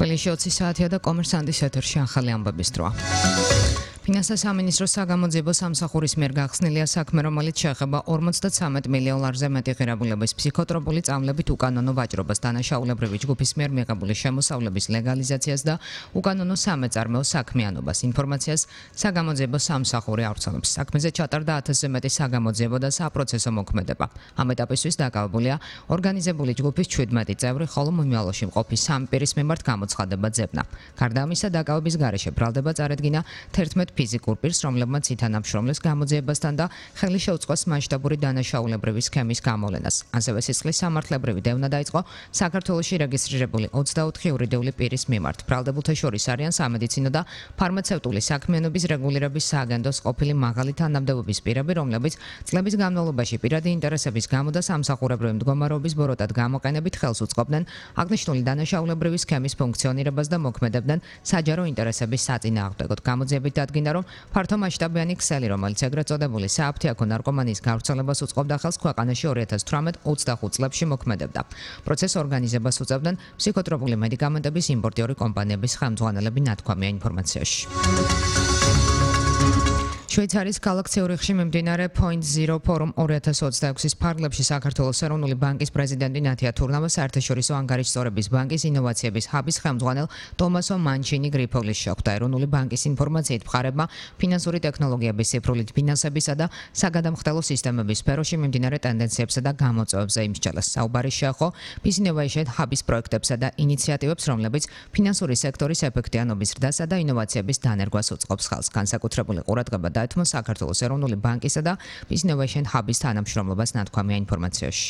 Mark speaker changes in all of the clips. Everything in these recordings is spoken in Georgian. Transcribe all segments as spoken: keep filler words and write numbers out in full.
Speaker 1: თბილისში ოცი საათია და კომერსანტის ეთერში ახალი ამბების დროა. ფინანსთა სამინისტროს საგამოძიებო სამსახურის მიერ გახსნილია საქმე, რომელიც შეეხება ორმოცდათრამეტ მილიონ ლარზე მეტი ღირებულების ფსიქოტროპული წამლებით უკანონო ვაჭრობას, დანაშაულებრივი ჯგუფის მიერ მიღებული შემოსავლების ლეგალიზაციას და უკანონო სამეწარმეო საქმიანობას. ინფორმაციას საგამოძიებო სამსახური ავრცელებს. საქმეზე ჩატარდა ათასზე მეტი საგამოძიებო და საპროცესო მოქმედება. ამ ეტაპისთვის დაკავებულია ორგანიზებული ჯგუფის ჩვიდმეტი წევრი, ხოლო მომავალში მყოფი სამი პირის მიმართ გამოცხადება ძებნა. გარდა ამისა, დაკავების გარეშე ბრალდება წარედგინა თერთმეტ ფიზიკურ პირს, რომლებმაც ითანამშრომლეს გამოძიებასთან და ხელი შეუწყოს მასშტაბური დანაშაულებრივი სქემის გამოვლენას. ასევე სისხლის სამართლებრივი დევნა დაიწყო საქართველოში რეგისტრირებული ოცდაოთხი იურიდიული პირის მიმართ. ბრალდებულთა შორის არიან სამედიცინო და ფარმაცევტული საქმიანობის რეგულირების სააგენტოს ყოფილი მაღალი თანამდებობის პირები, რომლებიც წლების განმავლობაში პირადი ინტერესების გამო და სამსახურებრივი მდგომარეობის ბოროტად გამოყენებით ხელს უწყობდნენ აღნიშნული დანაშაულებრივი სქემის ფუნქციონირებას და მოქმედებდნენ საჯარო ინტერესების საწინააღმდეგოდ. გამოძიებით დადგინდა, რომ ფართო მასშტაბიანი ქსელი, რომელიც ეგრეთ წოდებული სააფთიაქო ნარკომანიის გავრცელებას უწყობდა ხელს, ქვეყანაში ორი ათას თვრამეტ ოცდახუთ წლებში მოქმედებდა. პროცესს ორგანიზებას უწევდნენ ფსიქოტროპული მედიკამენტების იმპორტიორი კომპანიების ხელმძღვანელები, ნათქვამია ინფორმაციაში. შვეიცარიის ქალაქ ციურიხში მიმდინარე Point Zero Forum ორი ათას ოცდაექვსის ფარგლებში საქართველოს ეროვნული ბანკის პრეზიდენტი ნათია თურნავა საერთაშორისო ანგარიშსწორების ბანკის ინოვაციების ჰაბის ხელმძღვანელ ტომასო მანჩინი გრიფოლის შეხვდა. ეროვნული ბანკის ინფორმაციით მხარებმა ფინანსური ტექნოლოგიების, ციფრული ფინანსებისა და საგადამხდელო სისტემების სფეროში მიმდინარე ტენდენციებსა და გამოწვევებზე იმსჯელეს. საუბარი შეეხო Business Innovation ჰაბის პროექტებსა და ინიციატივებს, რომლებიც ფინანსური სექტორის ეფექტიანობის ზრდასა და ინოვაციების დანერგვას უწყობს ხელს. განსაკუთრებული ყურადღება დაეთმო საქართველოს ეროვნული ბანკისა და Business Innovation ჰაბის თანამშრომლობას, ნათქვამია ინფორმაციაში.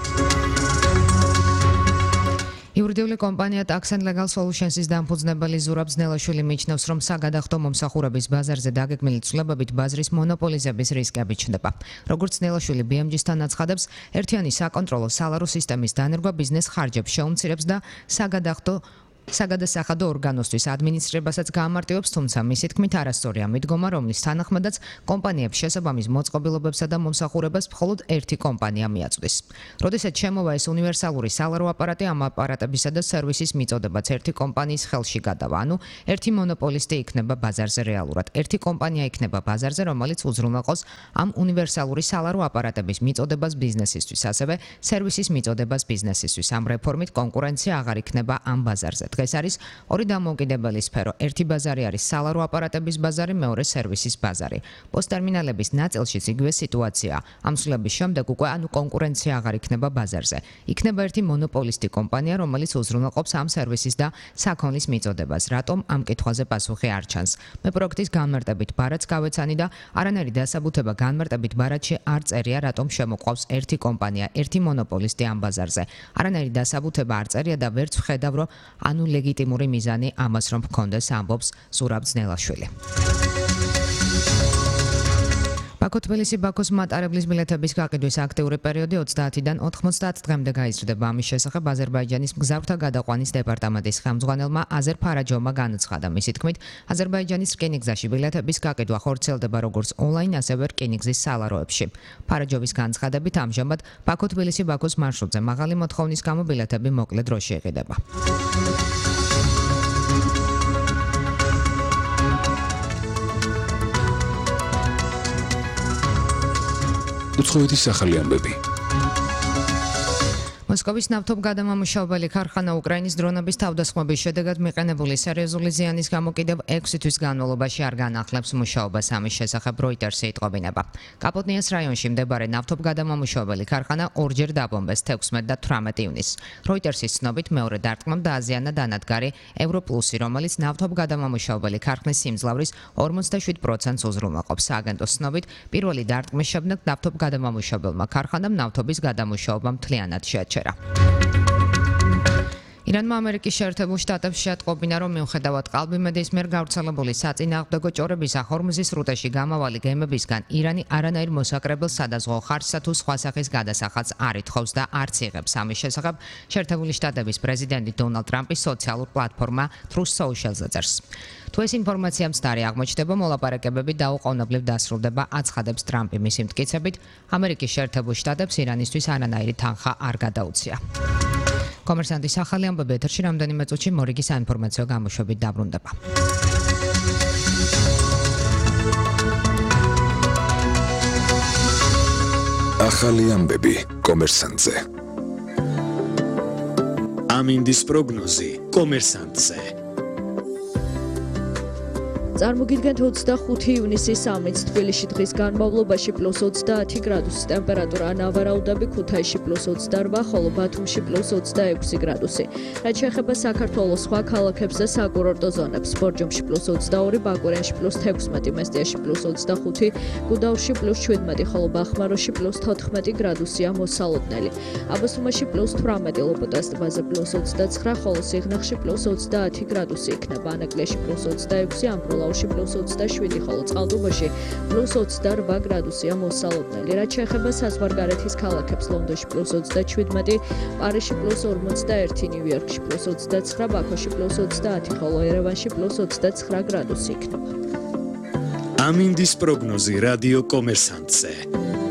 Speaker 1: იურიდიული კომპანია Tax and Legal Solutions-ის დამფუძნებელი ზურაბ ძნელაშვილი მიჩნევს, რომ საგადახდო მომსახურების ბაზარზე დაგეგმილი ცვლილებებით ბაზრის მონოპოლიზების რისკები ჩნდება. როგორც ძნელაშვილი B M G-სთან აცხადებს, ერთიანი საკონტროლო სალარო სისტემის დანერგვა ბიზნეს ხარჯებს შეუმცირებს და საგადახდო საგადასახადო ორგანოსთვის ადმინისტრირებასაც გაამარტივებს, თუმცა მისი თქმით არასწორია მიდგომა, რომლის თანახმადაც კომპანიებს შესაბამის მოწყობილობებსა და მომსახურებას მხოლოდ ერთი კომპანია მიაწვდის. როდესაც შემოვა ეს უნივერსალური სალარო აპარატი, ამ აპარატებისა და სერვისის მიწოდებაც ერთი კომპანიის ხელში გადავა, ანუ ერთი მონოპოლისტი იქნება ბაზარზე რეალურად. ერთი კომპანია იქნება ბაზარზე, რომელიც უზრუნველყოს ამ უნივერსალური სალარო აპარატების მიწოდებას ბიზნესისთვის, ასევე სერვისის მიწოდებას ბიზნესისთვის. ამ რეფორმით კონკურენცია აღარ იქნება ამ ბაზარზე. დღეს არის ორი დამოუკიდებელი სფერო. ერთი ბაზარი არის სალარო აპარატების ბაზარი, მეორე სერვისის ბაზარი. პოსტერმინალების ნაწილშიც იგივე სიტუაციაა. ამ ცვლილების შემდეგ უკვე ანუ კონკურენცია აღარ იქნება ბაზარზე. იქნება ერთი მონოპოლისტი კომპანია, რომელიც უზრუნველყოფს ამ სერვისის და საქონლის მიწოდებას. რატომ ამ კითხვაზე პასუხი არ ჩანს? მე პროექტის განმარტებით ბარათს გავეცანი და არანაირი დასაბუთება განმარტებით ბარათში არ წერია, რატომ შემოყვავს ერთი კომპანია, ერთი მონოპოლისტი ამ ბაზარზე. არანაირი დასაბუთება არ წერია და ვერც ვხედავ, რომ ანუ ლეგიტიმური მიზანი ამას რომ ჰქონდეს, ამბობს ზურაბ ძნელაშვილი. ბაქო-თბილისი ბაქოს მატარებლის ბილეთების გაყიდვის აქტიური პერიოდი ოცდაათიდან ოთხმოცდაათ დღემდე გაიზრდება. ამის შესახებ აზერბაიჯანის მგზავრთა გადაყვანის დეპარტამენტის ხელმძღვანელმა აზერ ფარაჯოვმა განაცხადა. მისი თქმით, აზერბაიჯანის რკინიგზაში ბილეთების გაყიდვა ხორციელდება როგორც ონლაინ, ასევე რკინიგზის სალაროებში. ფარაჯოვის განცხადებით, ამჟამად ბაქო-თბილისი ბაქოს მარშრუტზე მაღალი მოთხოვნის გამო ბილეთები მოკლე დროში იყიდება.
Speaker 2: უცხოეთის სახალი ამბები.
Speaker 1: მოსკოვის ნავთობგადამამუშავებელი ქარხანა უკრაინის დრონების თავდასხმების შედეგად მიყენებული სერიოზული ზიანის გამო კიდევ ექვსი თვის განმავლობაში არ განახლებს მუშაობას. ამის შესახებ როიტერსი იტყობინება. კაპოტნიას რაიონში მდებარე ნავთობგადამამუშავებელი ქარხანა ორჯერ დაბომბეს თექვსმეტ და თვრამეტ ივნისს. როიტერსის ცნობით, მეორე დარტყმამ დააზიანა დანადგარი ევროპლუსი, რომელიც ნავთობგადამამუშავებელი ქარხნის სიმძლავრის ორმოცდაშვიდ პროცენტს უზრუნველყოფს. სააგენტოს ცნობით, პირველი დარტყმის შემდეგ ნავთობგადამამუშავებელმა ქარხანამ ნავთობის გადამუშავება მთლიანად შეაჩერა. ირანმა ამერიკის შეერთებულ შტატებს შეატყობინა, რომ მიუხედავად ყალბი მედიის მიერ გავრცელებული საწინააღმდეგო ჭორებისა, ჰორმუზის სრუტეში გამავალი გემებისგან ირანი არანაირ მოსაკრებელს სადაზღვო ხარჯსა თუ სხვა სახის გადასახადს არ ითხოვს და არც იღებს. ამის შესახებ შეერთებული შტატების პრეზიდენტი დონალდ ტრამპის სოციალურ პლატფორმა Truth Social-ზე წერს. თუ ეს ინფორმაცია მცდარი აღმოჩნდება, მოლაპარაკებები დაუყოვნებლივ დასრულდება, აცხადებს ტრამპი. მისი მტკიცებით, ამერიკის შეერთებულ შტატებს ირანისთვის არანაირი თანხა არ გადაუცია. კომერსანტის ახალი ამბები ეთერში რამდენიმე წუთში მორიგის საინფორმაციო გამოშვებით დაბრუნდება.
Speaker 2: ახალი ამბები კომერსანტზე.
Speaker 3: ამინდის პროგნოზი კომერსანტზე.
Speaker 4: წარმოგიდგენთ ოცდახუთი ივნისის სამიც თბილისში დღის განმავლობაში პლუს ოცდაათი გრადუსი ტემპერატურა, ნავარაუდები ქუთაისში პლუს ოცდარვა, ხოლო ბათუმში პლუს ოცდაექვსი გრადუსი. რაც შეეხება საქართველოს სხვა ქალაქებს და საკურორტო ზონებს, ბორჯომში პლუს ოცდაორი, ბაკურიანში პლუს თექვსმეტი, მესტიაში პლუს ოცდახუთი, გუდაურში პლუს შვიდმეტი, ხოლო ბახმაროში პლუს თოთხმეტი გრადუსია მოსალოდნელი. აბასთუმანში პლუს თვრამეტი, ლოპოტას ტბაზე პლუს ოცდაცხრა, ხოლო სიღნაღში პლუს ოცდაათი გრადუსი იქნება, ანაკლიაში პლუს ოცდაექვსი, ამბროლაურში პლუს ოცდაშვიდი, ხოლო წყალტუბოში პლუს ოცდარვა გრადუსია მოსალოდნელი. რაც შეეხება საზღვარგარეთის ქალაქებს, ლონდონში პლუს ოცდაშვიდმეტი, პარიზში პლუს ორმოცდაერთი, ნიუ-იორკში პლუს ოცდაცხრა, ბაქოში პლუს ოცდაათი, ხოლო ერევანში პლუს ოცდაცხრა გრადუსი იქნება.
Speaker 3: ამინდის პროგნოზი რადიო კომერსანტზე.